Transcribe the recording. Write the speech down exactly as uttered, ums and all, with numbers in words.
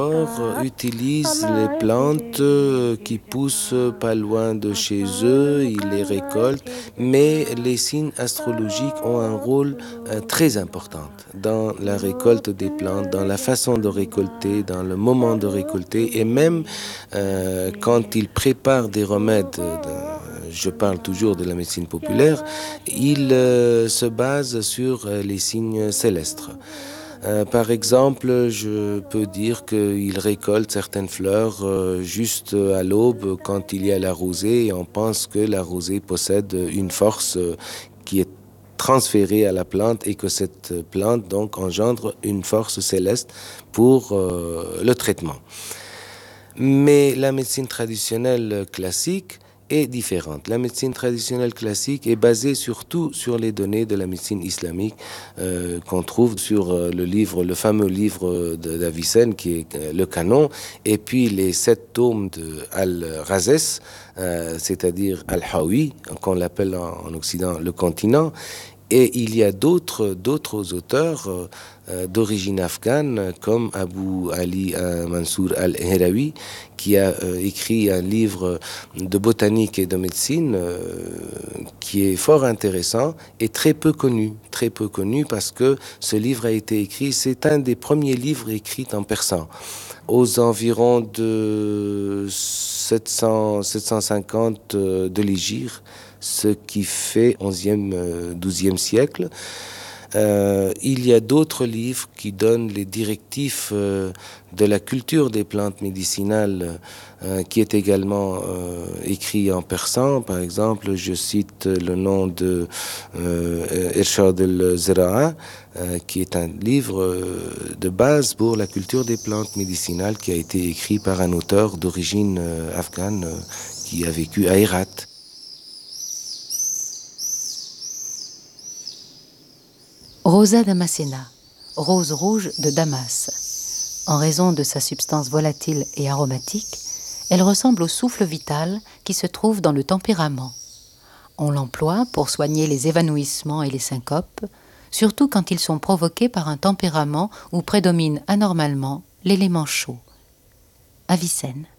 Utilisent les plantes qui poussent pas loin de chez eux, ils les récoltent, mais les signes astrologiques ont un rôle euh, très important dans la récolte des plantes, dans la façon de récolter, dans le moment de récolter, et même euh, quand ils préparent des remèdes. De, je parle toujours de la médecine populaire, ils euh, se basent sur euh, les signes célestes. Euh, par exemple, je peux dire qu'il récolte certaines fleurs euh, juste à l'aube quand il y a la rosée et on pense que la rosée possède une force euh, qui est transférée à la plante et que cette plante donc engendre une force céleste pour euh, le traitement. Mais la médecine traditionnelle classique est différente. La médecine traditionnelle classique est basée surtout sur les données de la médecine islamique euh, qu'on trouve sur euh, le livre, le fameux livre d'Avicenne qui est euh, le canon, et puis les sept tomes de Al-Razès, euh, c'est-à-dire Al-Hawi, qu'on l'appelle en, en Occident le continent. Et il y a d'autres, d'autres auteurs euh, d'origine afghane, comme Abu Ali euh, Mansour al-Herawi, qui a euh, écrit un livre de botanique et de médecine euh, qui est fort intéressant et très peu connu. Très peu connu parce que ce livre a été écrit, c'est un des premiers livres écrits en persan. Aux environs de sept cents, sept cent cinquante de l'Hégire, ce qui fait onzième, douzième siècle. Euh, il y a d'autres livres qui donnent les directives euh, de la culture des plantes médicinales euh, qui est également euh, écrit en persan. Par exemple, je cite le nom de euh, Irshad al-Zira'a, euh, qui est un livre euh, de base pour la culture des plantes médicinales qui a été écrit par un auteur d'origine euh, afghane euh, qui a vécu à Hérat. Rosa damascena, rose rouge de Damas. En raison de sa substance volatile et aromatique, elle ressemble au souffle vital qui se trouve dans le tempérament. On l'emploie pour soigner les évanouissements et les syncopes, surtout quand ils sont provoqués par un tempérament où prédomine anormalement l'élément chaud. Avicenne.